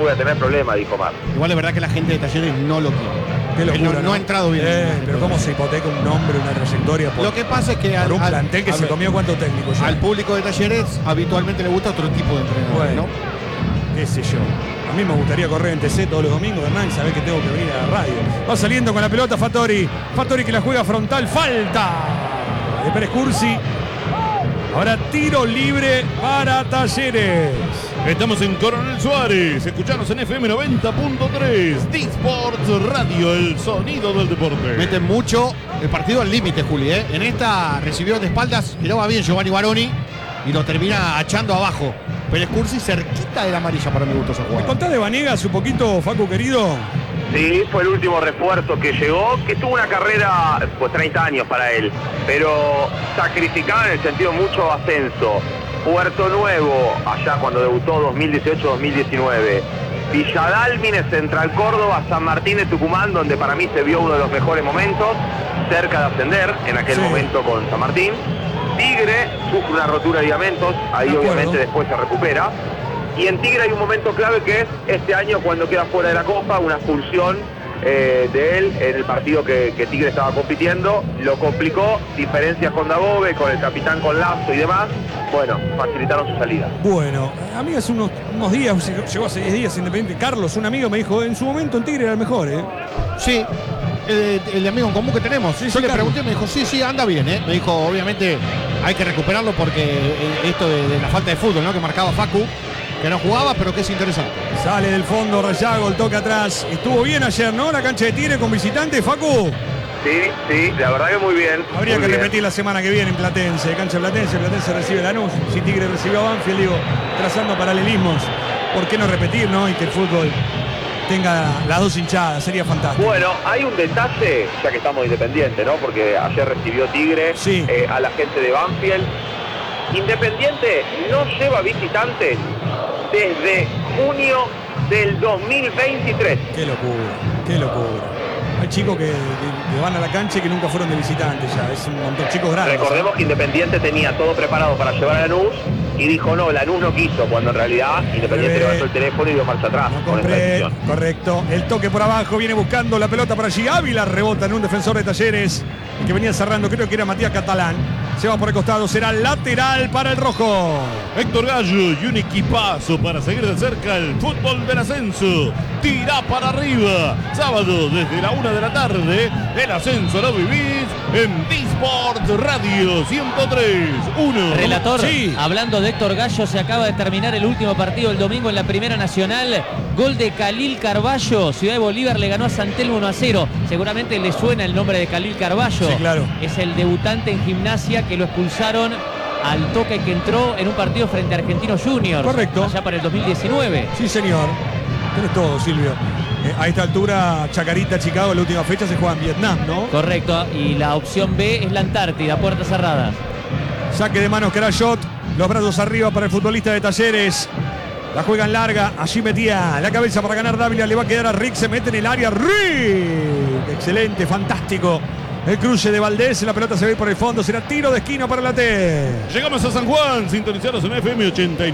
voy a tener problemas, dijo Mar. Igual es verdad que la gente de Talleres no lo quiere. Qué locura, no ha entrado bien. Pero cómo se hipoteca un nombre, una trayectoria por, Lo que pasa es que por un plantel que se comió cuánto técnico ya. Al público de Talleres habitualmente le gusta otro tipo de entrenador, Bueno, ¿no? qué sé yo. A mí me gustaría correr en TC todos los domingos, Hernán, saber que tengo que venir a la radio. Va saliendo con la pelota Fattori. Fattori que la juega frontal. Falta de Pérez Cursi. Ahora tiro libre para Talleres. Estamos en Coronel Suárez. Escuchanos en FM 90.3. D-Sports Radio, el sonido del deporte. Meten mucho el partido al límite, Juli, ¿eh? En esta recibió de espaldas, giraba bien Giovanni Baroni y lo termina achando abajo. Pérez Cursi cerquita de la amarilla para mi gusto esa ¿Me jugada. contás de Vanegas un poquito, Facu querido? Sí, fue el último refuerzo que llegó, que tuvo una carrera, pues 30 años para él, pero sacrificada en el sentido mucho ascenso. Puerto Nuevo, allá cuando debutó 2018-2019. Villa Dálmine, Central Córdoba, San Martín de Tucumán, donde para mí se vio uno de los mejores momentos, cerca de ascender en aquel momento con San Martín. Tigre sufre una rotura de ligamentos, ahí obviamente después se recupera. Y en Tigre hay un momento clave que es este año cuando queda fuera de la Copa, una expulsión de él en el partido que Tigre estaba compitiendo. Lo complicó, diferencias con Dabove, con el capitán con Lazo y demás. Bueno, facilitaron su salida. Bueno, a mí hace unos días, llegó hace 10 días Independiente, Carlos, un amigo, me dijo, en su momento en Tigre era el mejor, ¿eh? Sí, el amigo en común que tenemos. Yo le pregunté, me dijo, sí, anda bien, ¿eh? Me dijo, obviamente hay que recuperarlo porque esto de la falta de fútbol, ¿no? Que marcaba Facu, que no jugaba, pero que es interesante. Sale del fondo Rayago, el toque atrás. Estuvo bien ayer, ¿no? La cancha de Tigre con visitante, Facu. Sí, la verdad que muy bien. Habría muy que bien. repetir la semana que viene en Platense, cancha Platense recibe Lanús. Si Tigre recibió a Banfield, digo, trazando paralelismos. ¿Por qué no repetir, no? Y que el fútbol tenga las dos hinchadas, sería fantástico. Bueno, hay un detalle, ya que estamos Independiente, ¿no? Porque ayer recibió Tigre a la gente de Banfield. Independiente no lleva visitantes desde junio del 2023. Qué locura. Hay chicos que van a la cancha y que nunca fueron de visitantes ya. Es un montón, chicos grandes. Recordemos que Independiente tenía todo preparado para llevar a Lanús y dijo no, Lanús no quiso, cuando en realidad Independiente levantó el teléfono y dio marcha atrás con esta decisión. Correcto. El toque por abajo, viene buscando la pelota para allí. Ávila rebota en un defensor de Talleres que venía cerrando, creo que era Matías Catalán. Se va por el costado, será lateral para el rojo. Héctor Gallo y un equipazo para seguir de cerca el fútbol del ascenso. Tira para arriba. Sábado desde la 1 de la tarde. El ascenso lo vivís en D-Sports Radio 103.1. Relator, hablando de Héctor Gallo, se acaba de terminar el último partido del domingo en la Primera Nacional. Gol de Khalil Carballo. Ciudad de Bolívar le ganó a San Telmo 1-0. Seguramente le suena el nombre de Khalil Carballo. Sí, claro. Es el debutante en Gimnasia que lo expulsaron al toque que entró en un partido frente a Argentinos Juniors. Correcto. Allá para el 2019. Sí, señor. Tenés todo, Silvio. A esta altura, Chacarita, Chicago, la última fecha se juega en Vietnam, ¿no? Correcto. Y la opción B es la Antártida, puertas cerradas. Saque de manos Crayot. Los brazos arriba para el futbolista de Talleres. La juega en larga. Allí metía la cabeza para ganar Dávila. Le va a quedar a Rick. Se mete en el área. Rick. Excelente, fantástico. El cruce de Valdés, la pelota se ve por el fondo, será tiro de esquina para la T. Llegamos a San Juan, sintonizados en FM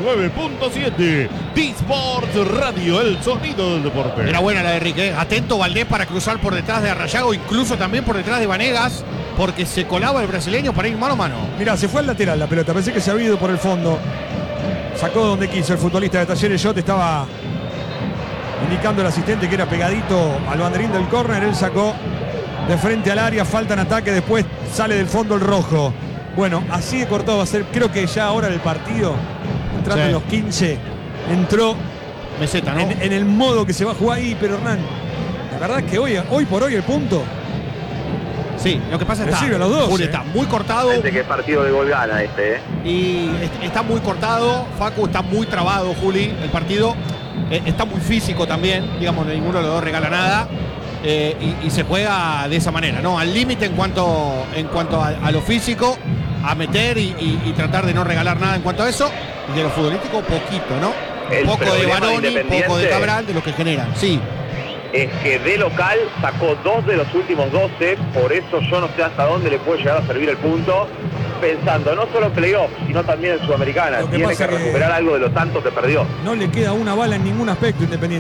89.7. D-Sports Radio, el sonido del deporte. Era buena la de Enrique, atento Valdés para cruzar por detrás de Arrayago, incluso también por detrás de Vanegas, porque se colaba el brasileño para ir mano a mano. Mirá, se fue al lateral la pelota, pensé que se había ido por el fondo. Sacó donde quiso el futbolista de Talleres. Yo te estaba indicando el asistente que era pegadito al banderín del córner, él sacó de frente al área, falta en ataque, después sale del fondo el rojo. Bueno, así de cortado va a ser, creo que ya ahora del partido, entrando en los 15, entró Meseta, ¿no? en el modo que se va a jugar ahí, pero Hernán, la verdad es que hoy por hoy el punto. Sí, lo que pasa es que los dos, está muy cortado. Parece que es partido de gol gana este, Y está muy cortado, Facu está muy trabado, Juli, el partido. Está muy físico también, digamos, ninguno de los dos regala nada. Y se juega de esa manera, ¿no? Al límite en cuanto a lo físico, a meter y tratar de no regalar nada en cuanto a eso. Y de lo futbolístico, poquito, ¿no? Un poco de Baroni, un poco de Cabral, de lo que generan. Sí. Es que de local sacó 2 de los últimos 12, por eso yo no sé hasta dónde le puede llegar a servir el punto, pensando no solo en playoff, sino también en Sudamericana. Tiene que recuperar algo de lo tanto que perdió. No le queda una bala en ningún aspecto Independiente.